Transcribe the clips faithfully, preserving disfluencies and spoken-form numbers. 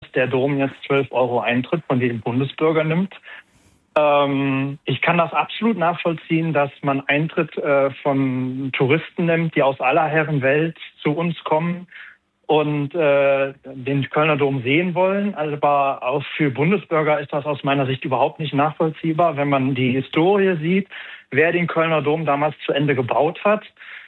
der Dom jetzt zwölf Euro Eintritt von jedem Bundesbürger nimmt. Ähm, ich kann das absolut nachvollziehen, dass man Eintritt äh, von Touristen nimmt, die aus aller Herren Welt zu uns kommen und äh, den Kölner Dom sehen wollen. Aber auch für Bundesbürger ist das aus meiner Sicht überhaupt nicht nachvollziehbar, wenn man die Historie sieht, wer den Kölner Dom damals zu Ende gebaut hat.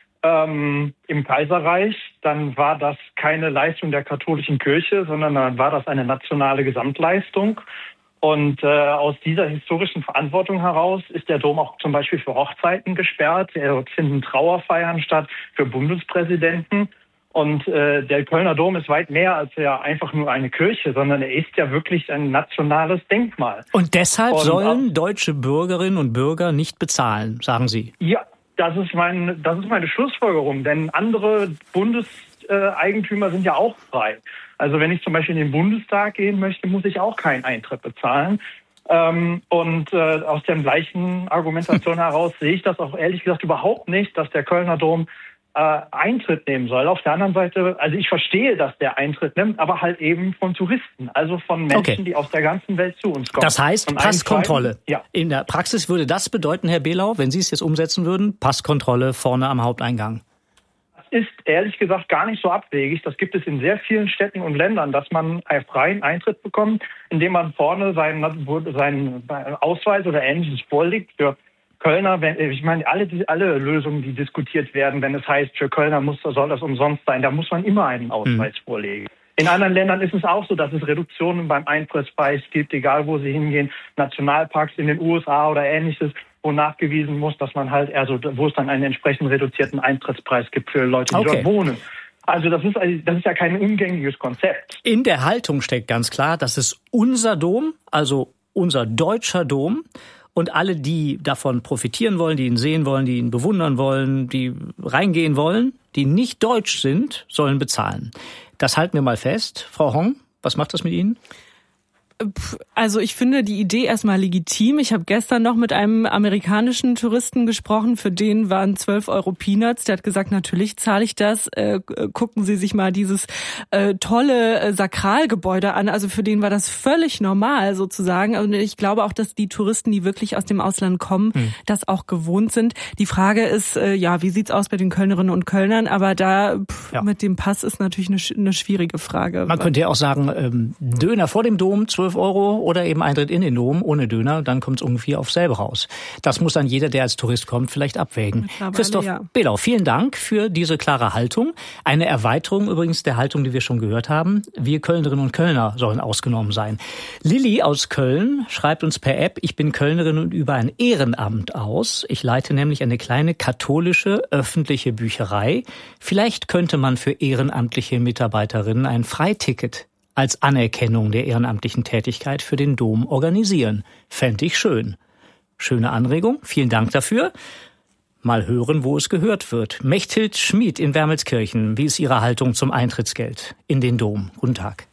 Ähm, im Kaiserreich, dann war das keine Leistung der katholischen Kirche, sondern dann war das eine nationale Gesamtleistung. Und äh, aus dieser historischen Verantwortung heraus ist der Dom auch zum Beispiel für Hochzeiten gesperrt. Dort finden Trauerfeiern statt für Bundespräsidenten. Und äh, der Kölner Dom ist weit mehr als ja einfach nur eine Kirche, sondern er ist ja wirklich ein nationales Denkmal. Und deshalb und, sollen äh, deutsche Bürgerinnen und Bürger nicht bezahlen, sagen Sie? Ja, das ist mein, das ist meine Schlussfolgerung. Denn andere Bundeseigentümer sind ja auch frei. Also wenn ich zum Beispiel in den Bundestag gehen möchte, muss ich auch keinen Eintritt bezahlen. Ähm, und äh, aus der gleichen Argumentation heraus sehe ich das auch ehrlich gesagt überhaupt nicht, dass der Kölner Dom äh, Eintritt nehmen soll. Auf der anderen Seite, also ich verstehe, dass der Eintritt nimmt, aber halt eben von Touristen, also von Menschen, okay. die aus der ganzen Welt zu uns kommen. Das heißt Passkontrolle. Ja. In der Praxis würde das bedeuten, Herr Behlau, wenn Sie es jetzt umsetzen würden, Passkontrolle vorne am Haupteingang. Ist ehrlich gesagt gar nicht so abwegig. Das gibt es in sehr vielen Städten und Ländern, dass man einen freien Eintritt bekommt, indem man vorne seinen, seinen Ausweis oder Ähnliches vorlegt. Für Kölner, wenn, ich meine, alle, alle Lösungen, die diskutiert werden, wenn es heißt, für Kölner muss, soll das umsonst sein, da muss man immer einen Ausweis mhm. vorlegen. In anderen Ländern ist es auch so, dass es Reduktionen beim Eintrittspreis gibt, egal wo sie hingehen. Nationalparks in den U S A oder Ähnliches, wo nachgewiesen muss, dass man halt, also wo es dann einen entsprechend reduzierten Eintrittspreis gibt für Leute, die okay. dort wohnen. Also das ist, das ist ja kein umgängliches Konzept. In der Haltung steckt ganz klar, das ist unser Dom, also unser deutscher Dom. Und alle, die davon profitieren wollen, die ihn sehen wollen, die ihn bewundern wollen, die reingehen wollen, die nicht deutsch sind, sollen bezahlen. Das halten wir mal fest. Frau Hong, was macht das mit Ihnen? Also ich finde die Idee erstmal legitim. Ich habe gestern noch mit einem amerikanischen Touristen gesprochen, für den waren zwölf Euro Peanuts. Der hat gesagt, natürlich zahle ich das. Äh, gucken Sie sich mal dieses äh, tolle äh, Sakralgebäude an. Also für den war das völlig normal sozusagen. Und ich glaube auch, dass die Touristen, die wirklich aus dem Ausland kommen, hm. das auch gewohnt sind. Die Frage ist, äh, ja, wie sieht's aus bei den Kölnerinnen und Kölnern? Aber da pff, ja. mit dem Pass ist natürlich eine, eine schwierige Frage. Man könnte ja auch sagen, ähm, Döner vor dem Dom, zwölf Euro oder eben Eintritt in den Dom ohne Döner, dann kommt es ungefähr auf selbe raus. Das muss dann jeder, der als Tourist kommt, vielleicht abwägen. Christoph ja. Behlau, vielen Dank für diese klare Haltung. Eine Erweiterung übrigens der Haltung, die wir schon gehört haben. Wir Kölnerinnen und Kölner sollen ausgenommen sein. Lilly aus Köln schreibt uns per App, ich bin Kölnerin und übe ein Ehrenamt aus. Ich leite nämlich eine kleine katholische öffentliche Bücherei. Vielleicht könnte man für ehrenamtliche Mitarbeiterinnen ein Freiticket als Anerkennung der ehrenamtlichen Tätigkeit für den Dom organisieren. Fände ich schön. Schöne Anregung, vielen Dank dafür. Mal hören, wo es gehört wird. Mechthild Schmid in Wermelskirchen, wie ist Ihre Haltung zum Eintrittsgeld in den Dom? Guten Tag.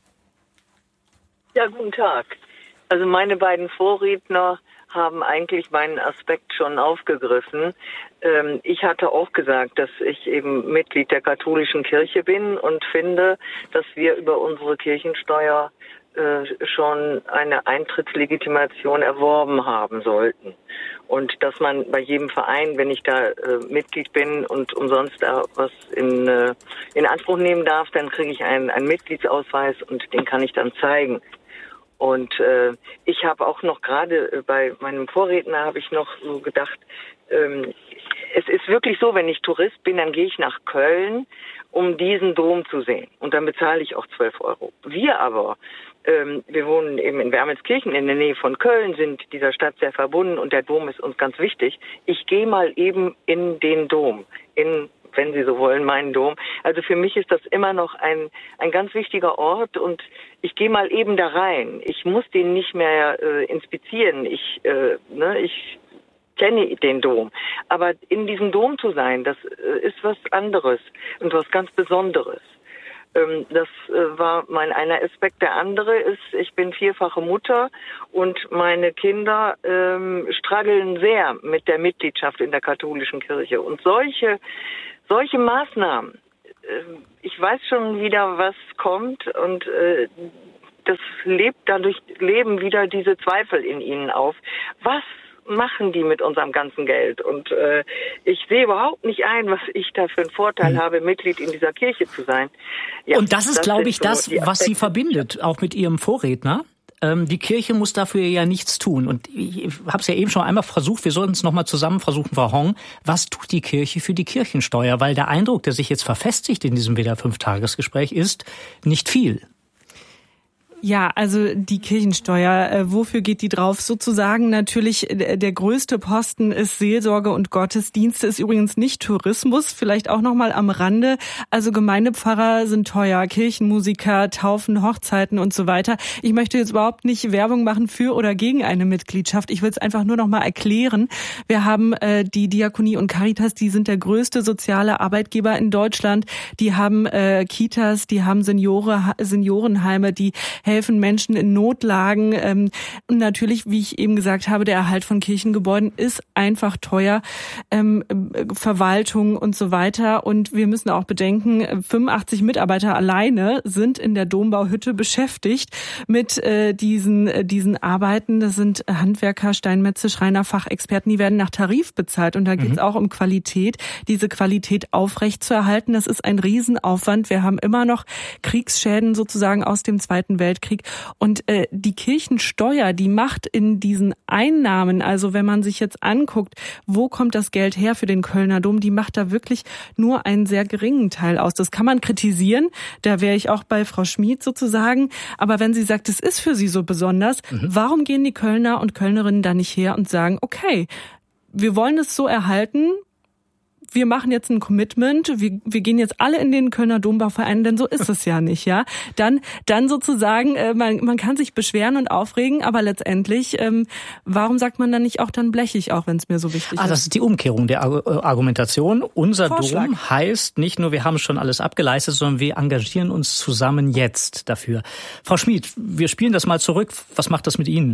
Ja, guten Tag. Also meine beiden Vorredner haben eigentlich meinen Aspekt schon aufgegriffen. Ähm, ich hatte auch gesagt, dass ich eben Mitglied der katholischen Kirche bin und finde, dass wir über unsere Kirchensteuer äh, schon eine Eintrittslegitimation erworben haben sollten. Und dass man bei jedem Verein, wenn ich da äh, Mitglied bin und umsonst da was in, äh, in Anspruch nehmen darf, dann kriege ich einen, einen Mitgliedsausweis und den kann ich dann zeigen. Und äh, ich habe auch noch gerade äh, bei meinem Vorredner habe ich noch so gedacht, ähm, es ist wirklich so, wenn ich Tourist bin, dann gehe ich nach Köln, um diesen Dom zu sehen. Und dann bezahle ich auch zwölf Euro. Wir aber, ähm, wir wohnen eben in Wermelskirchen in der Nähe von Köln, sind dieser Stadt sehr verbunden und der Dom ist uns ganz wichtig. Ich gehe mal eben in den Dom, in wenn Sie so wollen, meinen Dom. Also für mich ist das immer noch ein ein ganz wichtiger Ort und ich gehe mal eben da rein. Ich muss den nicht mehr äh, inspizieren. Ich, äh, ne, ich kenne den Dom. Aber in diesem Dom zu sein, das äh, ist was anderes und was ganz Besonderes. Ähm, das äh, war mein einer Aspekt. Der andere ist, ich bin vierfache Mutter und meine Kinder ähm, strugglen sehr mit der Mitgliedschaft in der katholischen Kirche. Und solche Solche Maßnahmen, ich weiß schon wieder, was kommt und das lebt dadurch, leben wieder diese Zweifel in ihnen auf. Was machen die mit unserem ganzen Geld? Und äh, ich sehe überhaupt nicht ein, was ich da für einen Vorteil hm. habe, Mitglied in dieser Kirche zu sein. Ja, und das ist, das glaube ich, so das, was Sie verbindet, auch mit Ihrem Vorredner. Die Kirche muss dafür ja nichts tun. Und ich habe es ja eben schon einmal versucht, wir sollten es nochmal zusammen versuchen, Frau Hong. Was tut die Kirche für die Kirchensteuer? Weil der Eindruck, der sich jetzt verfestigt in diesem W D R fünf Tagesgespräch, ist nicht viel. Ja, also die Kirchensteuer, äh, wofür geht die drauf? Sozusagen natürlich äh, der größte Posten ist Seelsorge und Gottesdienste, ist übrigens nicht Tourismus, vielleicht auch nochmal am Rande. Also Gemeindepfarrer sind teuer, Kirchenmusiker, Taufen, Hochzeiten und so weiter. Ich möchte jetzt überhaupt nicht Werbung machen für oder gegen eine Mitgliedschaft. Ich will es einfach nur nochmal erklären. Wir haben äh, die Diakonie und Caritas, die sind der größte soziale Arbeitgeber in Deutschland. Die haben äh, Kitas, die haben Seniore, Seniorenheime, die helfen Menschen in Notlagen. Ähm, und natürlich, wie ich eben gesagt habe, der Erhalt von Kirchengebäuden ist einfach teuer, ähm, Verwaltung und so weiter. Und wir müssen auch bedenken, fünfundachtzig Mitarbeiter alleine sind in der Dombauhütte beschäftigt mit äh, diesen äh, diesen Arbeiten. Das sind Handwerker, Steinmetze, Schreiner, Fachexperten, die werden nach Tarif bezahlt. Und da geht es mhm. auch um Qualität, diese Qualität aufrechtzuerhalten. Das ist ein Riesenaufwand. Wir haben immer noch Kriegsschäden sozusagen aus dem Zweiten Weltkrieg. Und äh, die Kirchensteuer, die macht in diesen Einnahmen, also wenn man sich jetzt anguckt, wo kommt das Geld her für den Kölner Dom, die macht da wirklich nur einen sehr geringen Teil aus. Das kann man kritisieren, da wäre ich auch bei Frau Schmid sozusagen. Aber wenn sie sagt, es ist für sie so besonders, mhm. warum gehen die Kölner und Kölnerinnen da nicht her und sagen, okay, wir wollen es so erhalten, wir machen jetzt ein Commitment, wir, wir gehen jetzt alle in den Kölner Dombauverein, denn so ist es ja nicht, ja. Dann, dann sozusagen, äh, man, man kann sich beschweren und aufregen, aber letztendlich, ähm, warum sagt man dann nicht auch dann blechig, auch wenn es mir so wichtig ah, ist? Ah, das ist die Umkehrung der Argumentation. Unser Vorschlag. Dom heißt nicht nur, wir haben schon alles abgeleistet, sondern wir engagieren uns zusammen jetzt dafür. Frau Schmid, wir spielen das mal zurück. Was macht das mit Ihnen?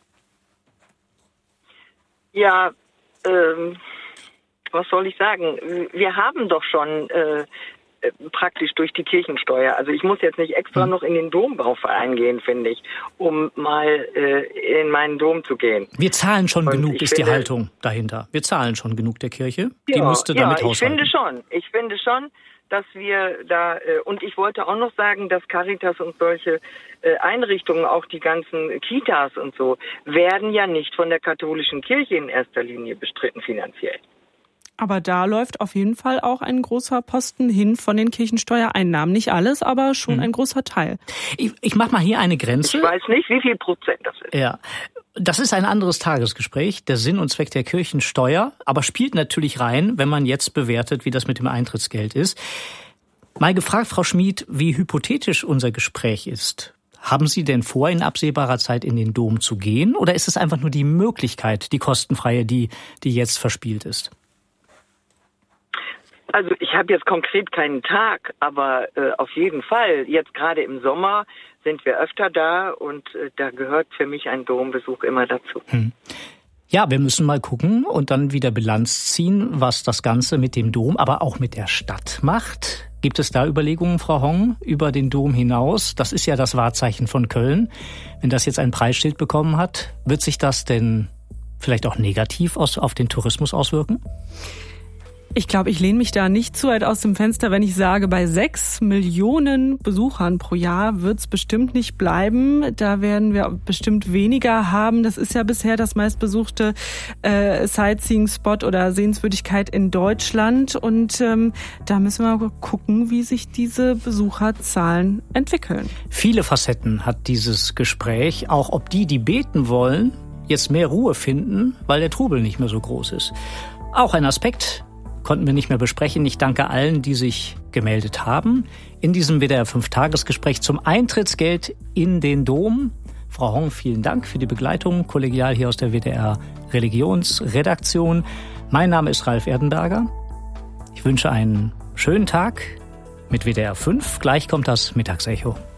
Ja, ähm... was soll ich sagen? Wir haben doch schon äh, praktisch durch die Kirchensteuer. Also ich muss jetzt nicht extra noch in den Dombauverein gehen, finde ich, um mal äh, in meinen Dom zu gehen. Wir zahlen schon Und genug, ist finde, die Haltung dahinter. Wir zahlen schon genug der Kirche. Die ja, müsste damit ja, haushalten. Ich finde schon. Ich finde schon, dass wir da, äh, und ich wollte auch noch sagen, dass Caritas und solche äh, Einrichtungen, auch die ganzen Kitas und so, werden ja nicht von der katholischen Kirche in erster Linie bestritten finanziell. Aber da läuft auf jeden Fall auch ein großer Posten hin von den Kirchensteuereinnahmen. Nicht alles, aber schon hm. ein großer Teil. Ich, ich mache mal hier eine Grenze. Ich weiß nicht, wie viel Prozent das ist. Ja, das ist ein anderes Tagesgespräch, der Sinn und Zweck der Kirchensteuer, aber spielt natürlich rein, wenn man jetzt bewertet, wie das mit dem Eintrittsgeld ist. Mal gefragt, Frau Schmid, wie hypothetisch unser Gespräch ist. Haben Sie denn vor, in absehbarer Zeit in den Dom zu gehen? Oder ist es einfach nur die Möglichkeit, die kostenfreie, die, die jetzt verspielt ist? Also ich habe jetzt konkret keinen Tag, aber äh, auf jeden Fall, jetzt gerade im Sommer sind wir öfter da und äh, da gehört für mich ein Dombesuch immer dazu. Hm. Ja, wir müssen mal gucken und dann wieder Bilanz ziehen, was das Ganze mit dem Dom, aber auch mit der Stadt macht. Gibt es da Überlegungen, Frau Hong, über den Dom hinaus? Das ist ja das Wahrzeichen von Köln. Wenn das jetzt ein Preisschild bekommen hat, wird sich das denn vielleicht auch negativ aus, auf den Tourismus auswirken? Ich glaube, ich lehne mich da nicht zu weit aus dem Fenster, wenn ich sage, bei sechs Millionen Besuchern pro Jahr wird es bestimmt nicht bleiben. Da werden wir bestimmt weniger haben. Das ist ja bisher das meistbesuchte äh, Sightseeing-Spot oder Sehenswürdigkeit in Deutschland. Und ähm, da müssen wir gucken, wie sich diese Besucherzahlen entwickeln. Viele Facetten hat dieses Gespräch, auch ob die, die beten wollen, jetzt mehr Ruhe finden, weil der Trubel nicht mehr so groß ist. Auch ein Aspekt konnten wir nicht mehr besprechen. Ich danke allen, die sich gemeldet haben in diesem W D R fünf Tagesgespräch zum Eintrittsgeld in den Dom. Frau Hong, vielen Dank für die Begleitung, kollegial hier aus der W D R Religionsredaktion. Mein Name ist Ralf Erdenberger. Ich wünsche einen schönen Tag mit W D R fünf. Gleich kommt das Mittagsecho.